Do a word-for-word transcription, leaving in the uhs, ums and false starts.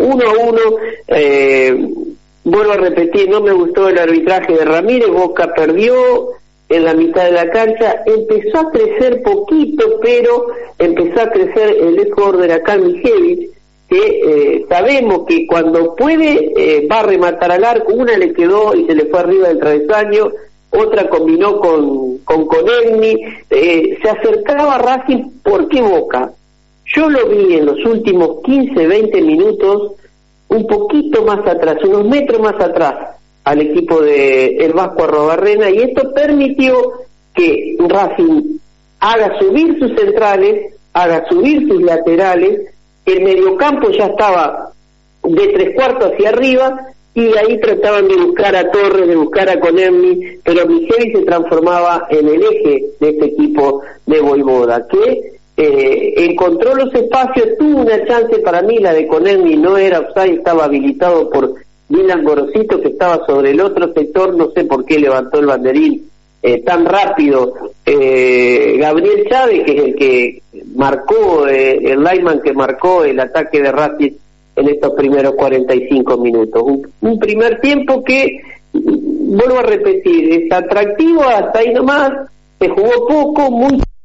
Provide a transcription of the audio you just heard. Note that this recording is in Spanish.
uno a uno. eh, vuelvo a repetir, no me gustó el arbitraje de Ramírez. Boca perdió en la mitad de la cancha, empezó a crecer poquito, pero empezó a crecer el ex jugador de la Mijevich, que eh, sabemos que cuando puede eh, va a rematar al arco. Una le quedó y se le fue arriba del travesaño, otra combinó con con Konechny, eh, se acercaba a Racing. porque Boca, yo lo vi en los últimos quince, veinte minutos, un poquito más atrás, unos metros más atrás, al equipo de el Vasco Arrobarrena, y esto permitió que Racing haga subir sus centrales, haga subir sus laterales. El mediocampo ya estaba de tres cuartos hacia arriba, y ahí trataban de buscar a Torres, de buscar a Konechny, pero Mijevich se transformaba en el eje de este equipo de Voivoda, que eh, encontró los espacios, tuvo una chance. Para mí la de Konechny no era offside, estaba habilitado por Dylan Gorosito, que estaba sobre el otro sector. No sé por qué levantó el banderín eh, tan rápido eh, Gabriel Chávez, que es el que marcó, eh, el lineman que marcó el ataque de Racing en estos primeros cuarenta y cinco minutos. Un, un primer tiempo que, vuelvo a repetir, es atractivo hasta ahí nomás, se jugó poco, muy